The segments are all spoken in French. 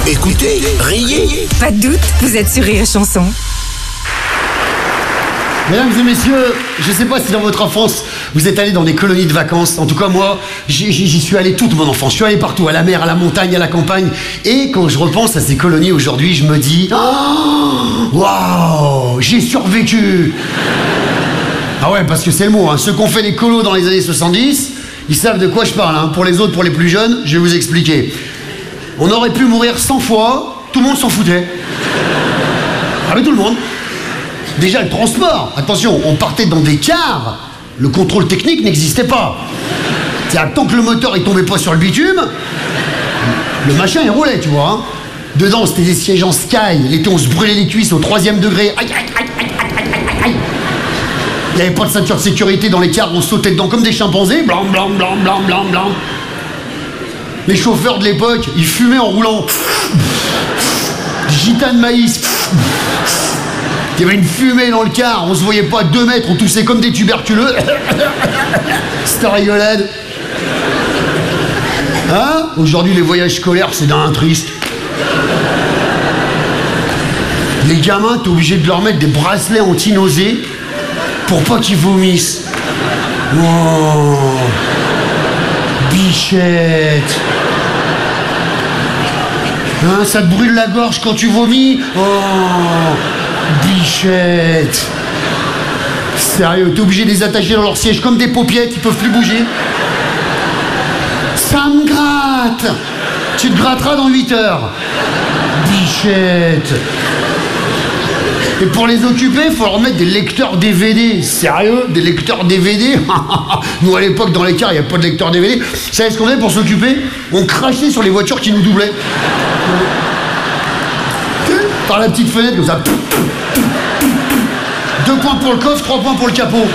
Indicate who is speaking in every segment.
Speaker 1: Écoutez, riez.
Speaker 2: Pas de doute, vous êtes sur Rire et Chanson.
Speaker 3: Mesdames et messieurs, je sais pas si dans votre enfance vous êtes allés dans des colonies de vacances. En tout cas moi, j'y suis allé toute mon enfance. Je suis allé partout, à la mer, à la montagne, à la campagne. Et quand je repense à ces colonies aujourd'hui, je me dis waouh, j'ai survécu. Ah ouais, parce que c'est le mot, hein. Ceux qui ont fait des colos dans les années 70, ils savent de quoi je parle, hein. Pour les autres, pour les plus jeunes, je vais vous expliquer. On aurait pu mourir 100 fois, tout le monde s'en foutait. Ah mais tout le monde. Déjà le transport, attention, on partait dans des cars, le contrôle technique n'existait pas. C'est-à-dire tant que le moteur il tombait pas sur le bitume, le machin il roulait, tu vois. Hein. Dedans c'était des sièges en Sky, l'été on se brûlait les cuisses au 3e degré. Aïe, aïe, aïe, aïe, aïe, aïe, aïe. Il n'y avait pas de ceinture de sécurité dans les cars, on sautait dedans comme des chimpanzés. Blanc, blanc, blanc, blanc, blanc, blanc. Les chauffeurs de l'époque, ils fumaient en roulant. Gitane maïs. Il y avait une fumée dans le car, on se voyait pas à 2 mètres, on toussait comme des tuberculeux. C'était rigolade. Hein? Aujourd'hui, les voyages scolaires, c'est d'un triste. Les gamins, t'es obligé de leur mettre des bracelets anti-nausées pour pas qu'ils vomissent. Oh, bichette. Hein, ça te brûle la gorge quand tu vomis? Oh, bichette. Sérieux, t'es obligé de les attacher dans leur siège comme des paupiettes, ils peuvent plus bouger. Ça me gratte. Tu te gratteras dans 8 heures. Bichette. Et pour les occuper, il faut leur mettre des lecteurs DVD. Sérieux? Des lecteurs DVD? Nous, à l'époque, dans les cars, il n'y a pas de lecteur DVD. Vous savez ce qu'on faisait pour s'occuper? On crachait sur les voitures qui nous doublaient. Par la petite fenêtre, comme ça. 2 points pour le coffre, 3 points pour le capot.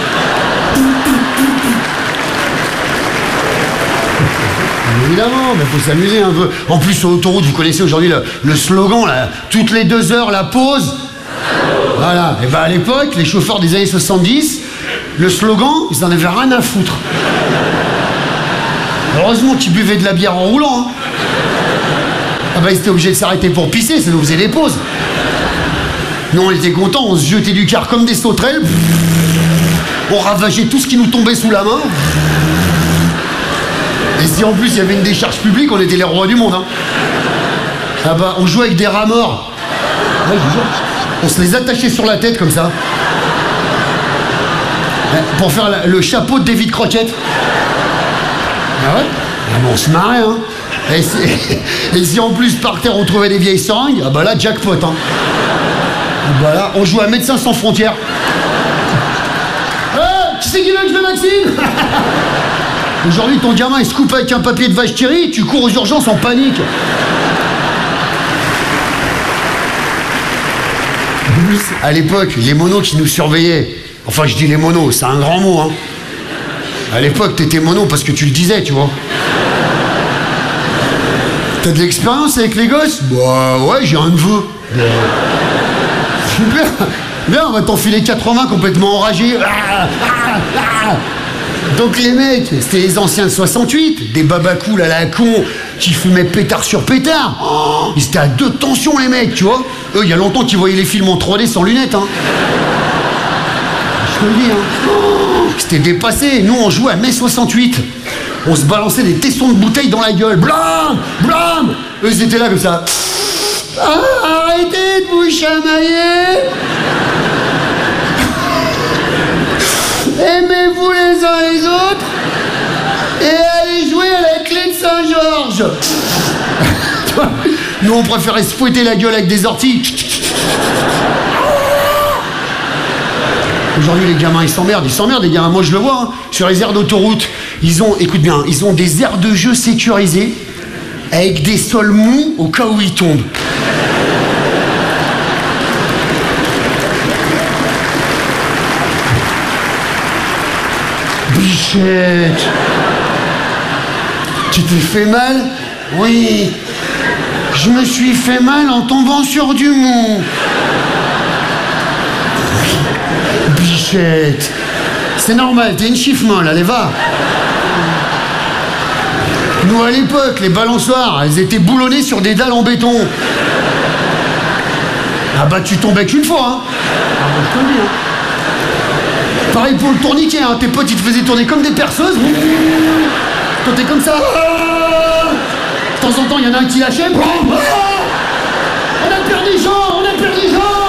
Speaker 3: Évidemment, mais faut s'amuser un peu. En plus, sur l'autoroute, vous connaissez aujourd'hui le slogan, là, toutes les 2 heures, la pause. Voilà, et ben à l'époque, les chauffeurs des années 70, le slogan, ils en avaient rien à foutre. Heureusement qu'ils buvaient de la bière en roulant. Hein. Ah ben ils étaient obligés de s'arrêter pour pisser, ça nous faisait des pauses. Nous on était contents, on se jetait du car comme des sauterelles. On ravageait tout ce qui nous tombait sous la main. Et si en plus il y avait une décharge publique, on était les rois du monde. Hein. Ah bah on jouait avec des rats morts. Ouais, je vous jure. On se les attachait sur la tête comme ça. Pour faire le chapeau de David Crockett. Ah ouais? Ah bon, on se marrait, hein. Et si en plus par terre on trouvait des vieilles seringues, ah bah là, jackpot, hein. Ah bah là, on jouait à Médecins sans frontières. Qui c'est qui veut que je me vaccine? Aujourd'hui, ton gamin il se coupe avec un papier de vache qui rit, tu cours aux urgences en panique. À l'époque, les monos qui nous surveillaient, enfin je dis les monos, c'est un grand mot, hein. À l'époque, t'étais mono parce que tu le disais, tu vois. T'as de l'expérience avec les gosses? Bah ouais, j'ai un neveu. Super. Bien, on va t'enfiler 80 complètement enragés. Donc les mecs, c'était les anciens de 68, des babacools à la con qui fumaient pétard sur pétard. Oh, ils étaient à 2 tensions les mecs, tu vois. Eux, il y a longtemps qu'ils voyaient les films en 3D sans lunettes, hein. Je te le dis, hein. Oh, c'était dépassé. Nous, on jouait à mai 68. On se balançait des tessons de bouteilles dans la gueule. Blam, blam. Eux, ils étaient là comme ça. Ah, arrêtez de vous chamailler. Aimez-vous les uns les autres et allez jouer à la clé de Saint-Georges. Nous, on préférait se fouetter la gueule avec des orties. Aujourd'hui, les gamins, ils s'emmerdent les gamins. Moi, je le vois, hein. Sur les aires d'autoroute, écoute bien, ils ont des aires de jeu sécurisées avec des sols mous au cas où ils tombent. Bichette. Tu t'es fait mal? Oui. Je me suis fait mal en tombant sur du mou. Bichette. C'est normal, t'es une chiffre molle, allez va. Nous, à l'époque, les balançoires, elles étaient boulonnées sur des dalles en béton. Ah bah, tu tombais qu'une fois, hein. Ah bah, je te le dis, hein. Pareil pour le tourniquet, hein. Tes potes, ils te faisaient tourner comme des perceuses. Toi, t'es comme ça. De temps en temps, il y en a un qui lâchait. On a perdu des gens, on a perdu des gens.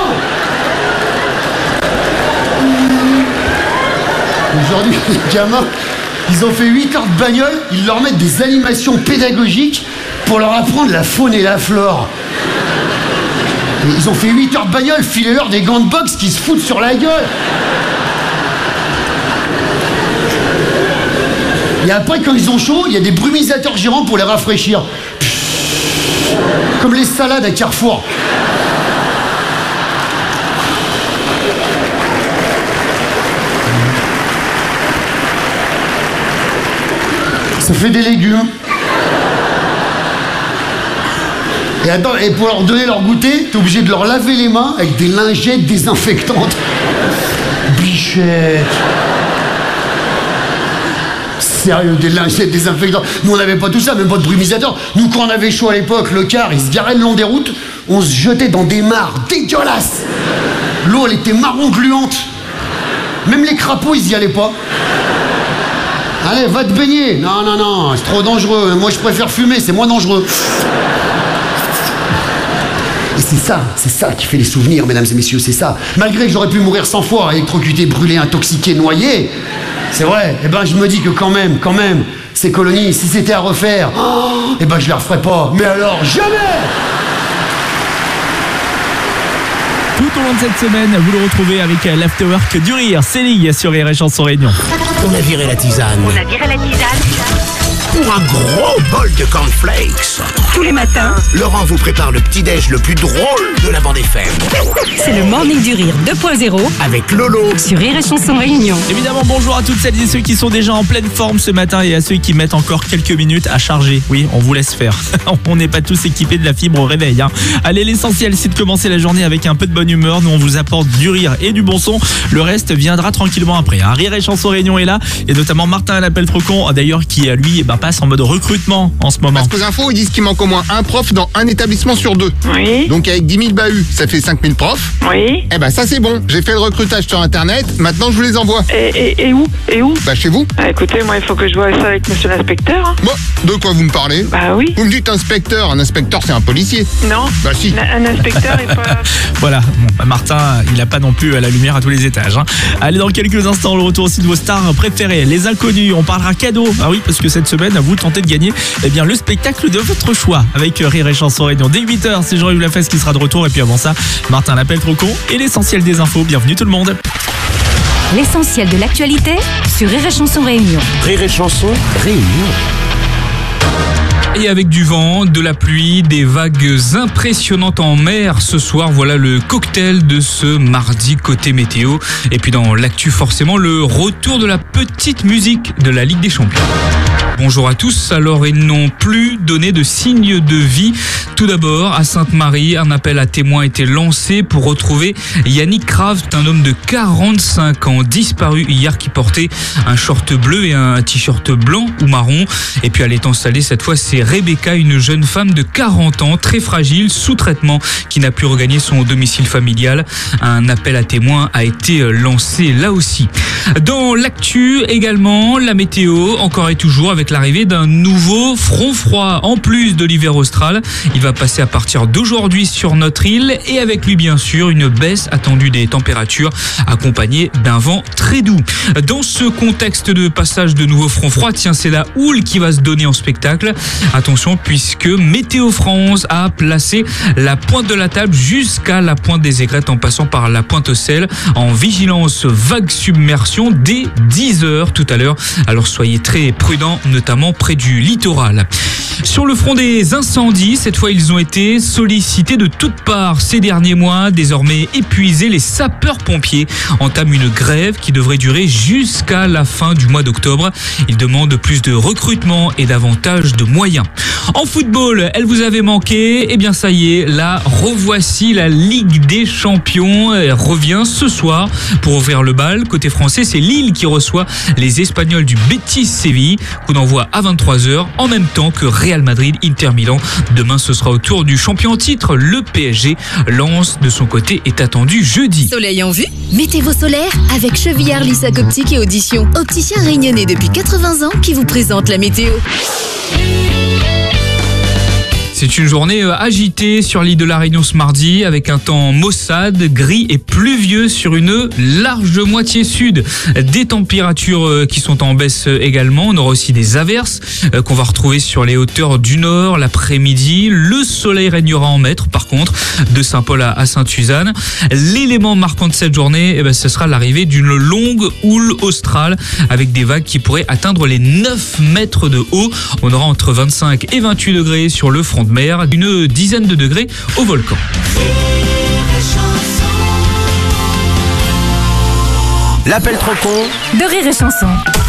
Speaker 3: Aujourd'hui, les gamins, ils ont fait 8 heures de bagnole, ils leur mettent des animations pédagogiques pour leur apprendre la faune et la flore. Et ils ont fait 8 heures de bagnole, filez-leur des gants de boxe qui se foutent sur la gueule. Et après, quand ils ont chaud, il y a des brumisateurs gérants pour les rafraîchir. Comme les salades à Carrefour. Ça fait des légumes. Et attends, et pour leur donner leur goûter, t'es obligé de leur laver les mains avec des lingettes désinfectantes. Bichette. Sérieux, des lingettes désinfectantes. Nous, on n'avait pas tout ça, même pas de brumisateur. Nous, quand on avait chaud à l'époque, le car, il se garait le long des routes, on se jetait dans des mares dégueulasses. L'eau, elle était marron gluante. Même les crapauds, ils y allaient pas. Allez, va te baigner. Non, non, non, c'est trop dangereux. Moi, je préfère fumer, c'est moins dangereux. Et c'est ça qui fait les souvenirs, mesdames et messieurs, c'est ça. Malgré que j'aurais pu mourir 100 fois, électrocuté, brûlé, intoxiqué, noyé, c'est vrai, eh ben je me dis que quand même, ces colonies, si c'était à refaire, eh ben je les referais pas. Mais alors, jamais!
Speaker 4: Tout au long de cette semaine, vous le retrouvez avec l'Afterwork du Rire. C'est Ligue sur Rire et Chanson Réunion.
Speaker 1: On a viré la tisane. Pour un gros bol de cornflakes.
Speaker 2: Tous les matins,
Speaker 1: Laurent vous prépare le petit-déj le plus drôle de la bande FM.
Speaker 2: c'est le Morning du Rire 2.0
Speaker 1: Avec Lolo.
Speaker 2: sur Rire et Chanson Réunion.
Speaker 4: Évidemment, bonjour à toutes celles et ceux qui sont déjà en pleine forme ce matin et à ceux qui mettent encore quelques minutes à charger. Oui, on vous laisse faire. On n'est pas tous équipés de la fibre au réveil, hein. Allez, l'essentiel, c'est de commencer la journée avec un peu de bonne humeur. Nous, on vous apporte du rire et du bon son. Le reste viendra tranquillement après, hein. Rire et Chanson Réunion est là. Et notamment Martin à l'appel trop con, d'ailleurs, qui, lui, passe en mode recrutement en ce moment.
Speaker 5: Parce qu'aux infos, ils disent qu'il manque au moins un prof dans un établissement sur 2.
Speaker 6: Oui,
Speaker 5: Donc avec 10 000 bahuts, ça fait 5 000 profs.
Speaker 6: oui.
Speaker 5: Eh ben ça c'est bon, j'ai fait le recrutage sur internet, maintenant je vous les envoie.
Speaker 6: Et où
Speaker 5: Bah chez vous.
Speaker 6: Ah, écoutez, moi, il faut que je vois ça avec monsieur l'inspecteur. Hein.
Speaker 5: Bon, de quoi vous me parlez?
Speaker 6: Bah oui.
Speaker 5: Vous me dites inspecteur, un inspecteur c'est un policier.
Speaker 6: Non.
Speaker 5: Bah si.
Speaker 6: Un inspecteur est pas...
Speaker 4: Voilà, bon, Martin, il n'a pas non plus la lumière à tous les étages, hein. Allez, dans quelques instants, le retour aussi de vos stars préférées, les inconnus. On parlera cadeau. Ah oui, parce que cette semaine, vous tentez de gagner le spectacle de votre choix avec Rire et Chanson Réunion. Dès 8h, c'est Jean-Yves Lafesse qui sera de retour. Et puis avant ça, Martin l'appelle trop con et l'essentiel des infos. Bienvenue tout le monde.
Speaker 2: L'essentiel de l'actualité sur Rire et Chanson Réunion.
Speaker 1: Rire et Chanson Réunion.
Speaker 7: Et avec du vent, de la pluie, des vagues impressionnantes en mer ce soir, voilà le cocktail de ce mardi côté météo. Et puis dans l'actu forcément, le retour de la petite musique de la Ligue des Champions. Bonjour à tous. Alors, ils n'ont plus donné de signe de vie. Tout d'abord, à Sainte-Marie, un appel à témoins a été lancé pour retrouver Yannick Kraft, un homme de 45 ans disparu hier qui portait un short bleu et un t-shirt blanc ou marron. Et puis, elle est installée cette fois, c'est Rebecca, une jeune femme de 40 ans, très fragile, sous traitement, qui n'a pu regagner son domicile familial. Un appel à témoins a été lancé là aussi. Dans l'actu également, la météo, encore et toujours, avec l'arrivée d'un nouveau front froid. En plus de l'hiver austral, il va passer à partir d'aujourd'hui sur notre île et avec lui bien sûr une baisse attendue des températures accompagnée d'un vent très doux. Dans ce contexte de passage de nouveau front froid, tiens, c'est la houle qui va se donner en spectacle. Attention, puisque Météo France a placé la pointe de la table jusqu'à la pointe des aigrettes en passant par la pointe Sel en vigilance vague submersion dès 10h tout à l'heure. Alors soyez très prudents, notamment près du littoral. Sur le front des incendies, cette fois ils ont été sollicités de toutes parts ces derniers mois. Désormais épuisés, les sapeurs-pompiers entament une grève qui devrait durer jusqu'à la fin du mois d'octobre. Ils demandent plus de recrutement et davantage de moyens. bien. En football, elle vous avait manqué. Eh bien, ça y est, la revoici, la Ligue des Champions. Elle revient ce soir pour ouvrir le bal. Côté français, c'est Lille qui reçoit les Espagnols du Betis Séville. Coup d'envoi à 23h, en même temps que Real Madrid, Inter Milan. Demain, ce sera au tour du champion en titre, le PSG. Lens, de son côté, est attendu jeudi.
Speaker 8: Soleil en vue? Météo solaire avec Chevillard, Lissac Optique et Audition. Opticien réunionnais depuis 80 ans qui vous présente la météo.
Speaker 7: C'est une journée agitée sur l'île de la Réunion ce mardi avec un temps maussade, gris et pluvieux sur une large moitié sud. Des températures qui sont en baisse également. On aura aussi des averses qu'on va retrouver sur les hauteurs du nord l'après-midi. Le soleil régnera en maître par contre de Saint-Paul à Sainte-Suzanne. L'élément marquant de cette journée, ce sera l'arrivée d'une longue houle australe avec des vagues qui pourraient atteindre les 9 mètres de haut. On aura entre 25 et 28 degrés sur le front de mer, d'une dizaine de degrés au volcan.
Speaker 1: L'appel trop con
Speaker 2: de Rire et Chanson.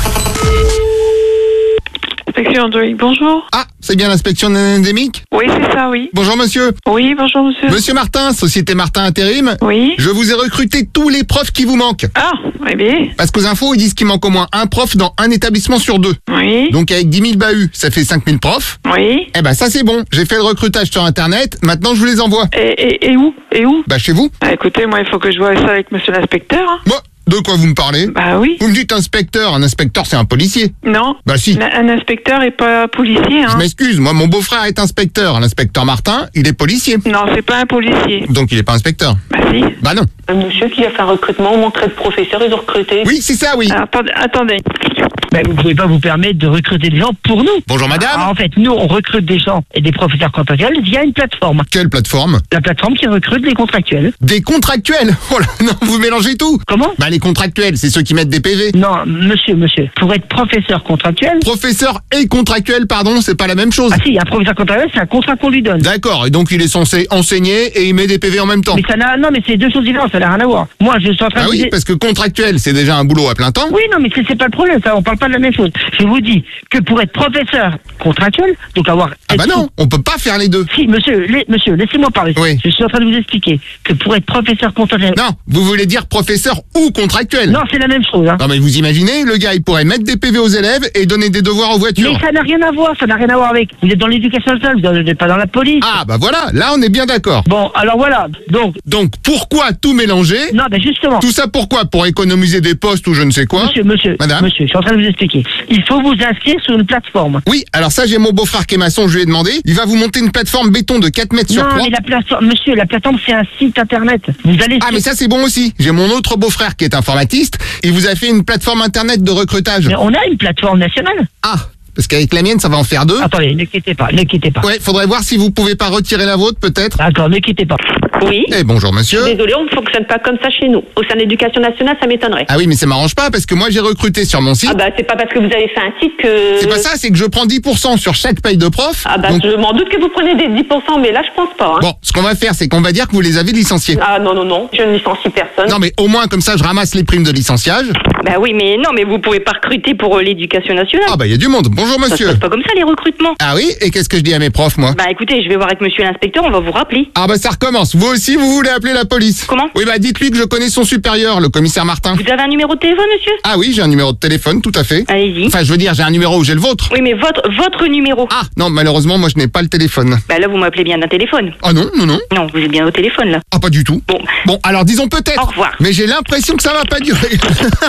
Speaker 6: Inspection Android, bonjour.
Speaker 5: Ah, c'est bien l'inspection endémique?
Speaker 6: Oui, c'est ça, oui.
Speaker 5: Bonjour monsieur.
Speaker 6: Oui, bonjour monsieur.
Speaker 5: Monsieur Martin, Société Martin Intérim.
Speaker 6: Oui.
Speaker 5: Je vous ai recruté tous les profs qui vous manquent.
Speaker 6: Ah, oui, bien.
Speaker 5: Parce qu'aux infos, ils disent qu'il manque au moins un prof dans un établissement sur 2.
Speaker 6: Oui.
Speaker 5: Donc avec 10 000 bahuts, ça fait 5 000 profs.
Speaker 6: Oui.
Speaker 5: Eh ben ça c'est bon, j'ai fait le recrutage sur internet, maintenant je vous les envoie.
Speaker 6: Et où? Et où?
Speaker 5: Bah chez vous.
Speaker 6: Bah, écoutez, moi, il faut que je vois ça avec monsieur l'inspecteur. Hein.
Speaker 5: Moi, de quoi vous me parlez?
Speaker 6: Bah oui.
Speaker 5: Vous me dites inspecteur, un inspecteur c'est un policier.
Speaker 6: Non.
Speaker 5: Bah si.
Speaker 6: Un inspecteur est pas policier,
Speaker 5: Je
Speaker 6: hein.
Speaker 5: m'excuse, moi mon beau-frère est inspecteur, l'inspecteur Martin, il est policier.
Speaker 6: Non, c'est pas un policier.
Speaker 5: Donc il est pas inspecteur.
Speaker 6: Bah si.
Speaker 5: Bah non.
Speaker 9: Un monsieur qui a fait un recrutement, montré de professeur, ils ont recruté.
Speaker 5: Oui, c'est ça, oui.
Speaker 6: Alors, attendez.
Speaker 10: Ben, vous pouvez pas vous permettre de recruter des gens pour nous.
Speaker 5: Bonjour madame.
Speaker 10: En fait, nous, on recrute des gens et des professeurs contractuels via une plateforme.
Speaker 5: Quelle plateforme?
Speaker 10: La plateforme qui recrute les contractuels.
Speaker 5: Des contractuels? Oh là, non, vous mélangez tout.
Speaker 10: Comment?
Speaker 5: Bah les contractuels, c'est ceux qui mettent des PV.
Speaker 10: Non, monsieur. Pour être professeur contractuel...
Speaker 5: Professeur et contractuel, pardon, c'est pas la même chose.
Speaker 10: Ah si, un professeur contractuel, c'est un contrat qu'on lui donne.
Speaker 5: D'accord, et donc il est censé enseigner et il met des PV en même temps.
Speaker 10: Mais ça n'a... Non, mais c'est deux choses différentes, ça n'a rien à voir. Moi, je suis en train
Speaker 5: Ah
Speaker 10: de...
Speaker 5: oui, parce que contractuel, c'est déjà un boulot à plein temps.
Speaker 10: Oui, non, mais c'est pas le problème, ça, on parle pas de la même chose. Je vous dis que pour être professeur contractuel, donc avoir...
Speaker 5: Ah bah non, on peut pas faire les deux.
Speaker 10: Si, monsieur, laissez-moi parler.
Speaker 5: Oui.
Speaker 10: Je suis en train de vous expliquer que pour être professeur contractuel...
Speaker 5: Non, vous voulez dire professeur ou contractuel?
Speaker 10: Non, c'est la même chose. Hein.
Speaker 5: Non mais vous imaginez, le gars il pourrait mettre des PV aux élèves et donner des devoirs aux voitures.
Speaker 10: Mais ça n'a rien à voir, avec... Vous êtes dans l'éducation nationale, vous n'êtes pas dans la police.
Speaker 5: Ah bah voilà, là on est bien d'accord.
Speaker 10: Bon, alors voilà,
Speaker 5: Donc pourquoi tout mélanger?
Speaker 10: Non, ben justement...
Speaker 5: Tout ça pourquoi? Pour économiser des postes ou je ne sais quoi?
Speaker 10: Monsieur,
Speaker 5: Madame?
Speaker 10: monsieur, je suis en train de vous expliquer. Il faut vous inscrire sur une plateforme.
Speaker 5: Oui, alors ça j'ai mon beau-frère qui est maçon, je lui ai demandé. Il va vous monter une plateforme béton de 4 mètres sur 3.
Speaker 10: Non, mais la plateforme, monsieur, la plateforme c'est un site internet. Vous allez...
Speaker 5: Ah mais ça c'est bon aussi. J'ai mon autre beau-frère qui est informatiste. Il vous a fait une plateforme internet de recrutage.
Speaker 10: Mais on a une plateforme nationale.
Speaker 5: Ah, parce qu'avec la mienne ça va en faire 2.
Speaker 10: Attendez, ne quittez pas.
Speaker 5: Ouais, faudrait voir si vous pouvez pas retirer la vôtre peut-être.
Speaker 10: D'accord, ne quittez pas.
Speaker 9: Oui.
Speaker 5: Eh bonjour monsieur.
Speaker 9: Désolé, on ne fonctionne pas comme ça chez nous. Au sein de l'éducation nationale, ça m'étonnerait.
Speaker 5: Ah oui mais ça m'arrange pas parce que moi j'ai recruté sur mon site.
Speaker 9: Ah bah c'est pas parce que vous avez fait un site que...
Speaker 5: C'est pas ça, c'est que je prends 10% sur chaque paye de prof.
Speaker 9: Ah bah
Speaker 5: Donc-
Speaker 9: je m'en doute que vous prenez des 10%, mais là je pense pas. Hein.
Speaker 5: Bon, ce qu'on va faire c'est qu'on va dire que vous les avez licenciés.
Speaker 9: Ah non, je ne licencie personne.
Speaker 5: Non mais au moins comme ça je ramasse les primes de licenciage.
Speaker 9: Bah oui, mais non, mais vous pouvez pas recruter pour l'éducation nationale.
Speaker 5: Ah bah il y a du monde. Bonjour
Speaker 9: Ça se
Speaker 5: monsieur.
Speaker 9: passe pas comme ça les recrutements.
Speaker 5: Ah oui, et qu'est-ce que je dis à mes profs moi?
Speaker 9: Bah écoutez, je vais voir avec monsieur l'inspecteur, on va vous rappeler.
Speaker 5: Ah bah ça recommence. Vous aussi vous voulez appeler la police?
Speaker 9: Comment?
Speaker 5: Oui bah dites-lui que je connais son supérieur, le commissaire Martin.
Speaker 9: Vous avez un numéro de téléphone, monsieur?
Speaker 5: Ah oui, j'ai un numéro de téléphone, tout à fait.
Speaker 9: Allez-y.
Speaker 5: Enfin, je veux dire, j'ai un numéro où j'ai le vôtre.
Speaker 9: Oui, mais votre numéro.
Speaker 5: Ah, non, malheureusement, moi, je n'ai pas le téléphone.
Speaker 9: Bah là, vous m'appelez bien d'un téléphone.
Speaker 5: Ah non.
Speaker 9: Non, vous êtes bien au téléphone, là.
Speaker 5: Ah, pas du tout.
Speaker 9: Bon.
Speaker 5: Bon, alors disons peut-être.
Speaker 9: Au revoir.
Speaker 5: Mais j'ai l'impression que ça va pas durer.